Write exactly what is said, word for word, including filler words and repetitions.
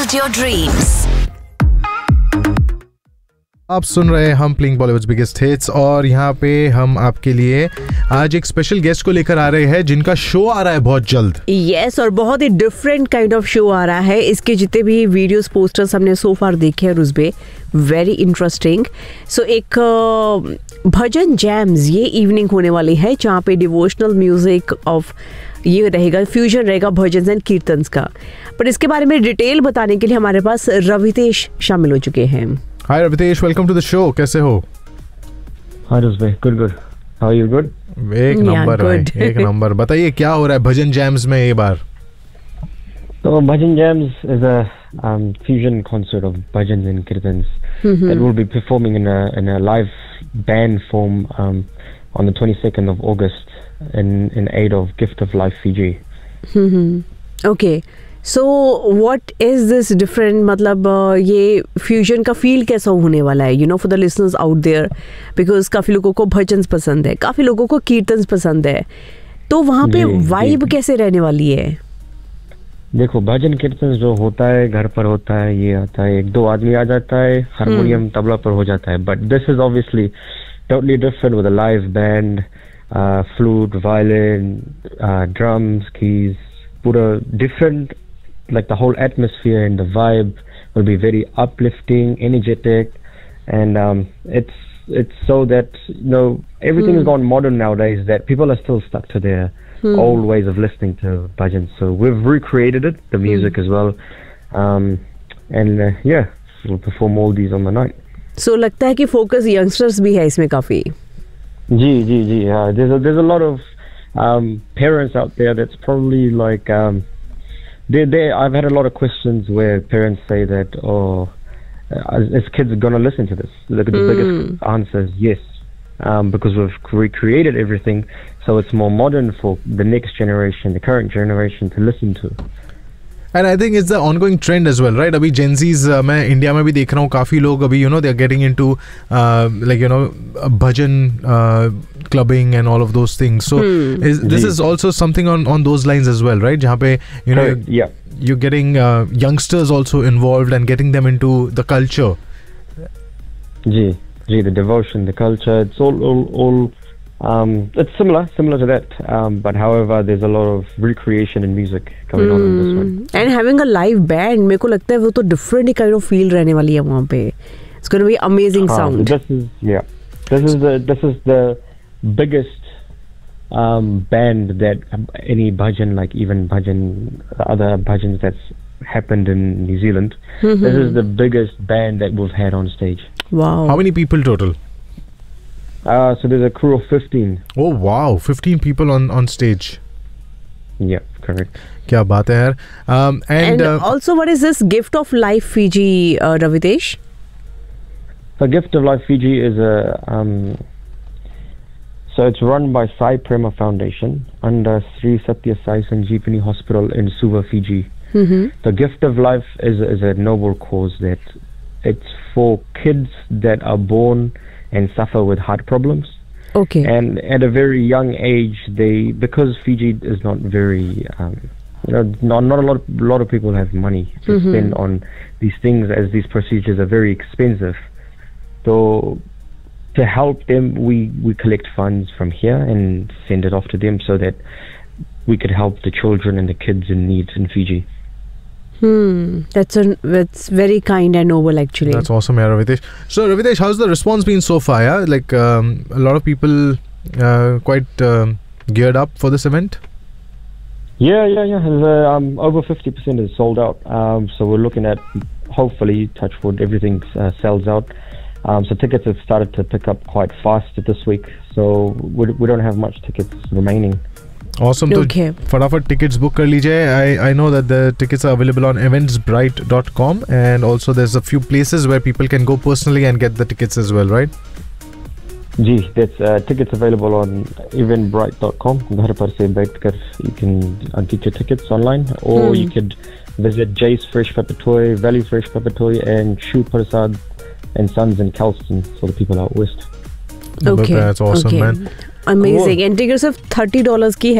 Build your dreams. आप सुन रहे हैं हम प्लेइंग बॉलीवुड्स बिगेस्ट हिट्स और यहाँ पे हम आपके लिए आज एक स्पेशल गेस्ट को लेकर आ रहे हैं जिनका शो आ रहा है बहुत जल्द. यस yes, और बहुत ही डिफरेंट काइंड ऑफ शो आ रहा है. इसके जितने भी वीडियोस पोस्टर्स हमने सो फार देखे हैं उसमें वेरी इंटरेस्टिंग. सो एक भजन जैम्स ये इवनिंग होने वाली है जहाँ पे डिवोशनल म्यूजिक ऑफ ये रहेगा, फ्यूजन रहेगा भजन एंड कीर्तन्स का. पर इसके बारे में डिटेल बताने के लिए हमारे पास रवितेश शामिल हो चुके हैं. हाय रवितेश, वेलकम टू द शो. कैसे हो? हाय रुजबे, good good. How are you? Good. एक नंबर भाई, एक नंबर. बताइए क्या हो रहा है भजन जैम्स में ये बार? So Bhajan Jams is a um, fusion concert of bhajans and kirtans mm-hmm. that will be performing in a in a live band form um, on the twenty-second of August in in aid of Gift of Life Fiji. Mm-hmm. Okay. So what is this different? मतलब uh, ये fusion का feel कैसा होने वाला है? You know, for the listeners out there, because काफी लोगों को भजन्स पसंद है, काफी लोगों को कीर्तन्स पसंद है, तो वहाँ पे वाइब कैसे रहने वाली है? देखो, भजन कीर्तन जो होता है घर पर होता है, ये आता है एक दो आदमी आ जाता है, हारमोनियम तबला पर हो जाता है. But this is obviously totally different with a live band, flute, violin, drums, keys, पूरा different. Like the whole atmosphere and the vibe will be very uplifting, energetic, and um, it's it's so that you know everything mm. is gone modern nowadays that people are still stuck to their mm. old ways of listening to bhajans. So we've recreated it, the music mm. as well, um, and uh, yeah, we'll perform all these on the night. So लगता है कि focus youngsters भी है इसमें काफी. जी जी जी. Uh, there's a there's a lot of um, parents out there that's probably like. Um, They, they, I've had a lot of questions where parents say that, oh, uh, is kids gonna listen to this? Look, the mm. biggest answer is yes, um, because we've recreated everything, so it's more modern for the next generation, the current generation, to listen to. And I think it's the ongoing trend as well, right? अभी Gen Zs uh, मैं India में भी देख रहा हूँ काफी लोग अभी you know they are getting into uh, like you know bhajan uh, clubbing and all of those things. So hmm. is, this is also something on on those lines as well, right? जहाँ पे you know Correct. yeah. you're getting uh, youngsters also involved and getting them into the culture. Ji ji, the devotion, the culture, it's all all all. Um, it's similar, similar to that. Um, but however, there's a lot of recreation in music going mm. on in this one. And having a live band, मेरे को लगता है वो तो different kind of feel रहने वाली है वहाँ पे. It's going to be amazing uh, sound. This is yeah. This is the this is the biggest um, band that any bhajan, like even bhajan, other bhajans that's happened in New Zealand. Mm-hmm. This is the biggest band that we've had on stage. Wow. How many people total? Uh, so there's a crew of fifteen. Oh wow, fifteen people on on stage. Yeah, correct. क्या बात है यार. Um, and, and uh, also, what is this Gift of Life Fiji, uh, Ravitesh? The Gift of Life Fiji is a um, so it's run by Sai Prema Foundation under Sri Satya Sai Sanjeevani Hospital in Suva, Fiji. Mm-hmm. The Gift of Life is is a noble cause that it's for kids that are born and suffer with heart problems. Okay. And at a very young age, they because Fiji is not very, um, you know, not not a lot of, lot of people have money to mm-hmm. spend on these things, as these procedures are very expensive. So to help them, we we collect funds from here and send it off to them so that we could help the children and the kids in need in Fiji. Hmm, that's a, that's very kind and noble actually. That's awesome, yeah, Ravitesh. So Ravitesh, how's the response been so far? Yeah, like um, a lot of people uh, quite uh, geared up for this event. Yeah, yeah, yeah. Uh, um, over fifty percent is sold out. Um, so we're looking at hopefully, touch wood, everything uh, sells out. Um, so tickets have started to pick up quite fast this week. So we we don't have much tickets remaining. Awesome. Okay. तो फटाफट tickets book कर लीजिए. I I know that the tickets are available on eventsbright dot com and also there's a few places where people can go personally and get the tickets as well, right? Ji, that's uh, tickets available on eventbrite dot com. घर पर से बैठकर you can uh, get your tickets online, or hmm. you could visit Jay's Fresh Pepper Toy, Valley Fresh Pepper Toy, and Shu Prasad and Sons in Kelston for the people out west. Okay, that's awesome, okay. man. Amazing. And tickets of thirty dollars की है.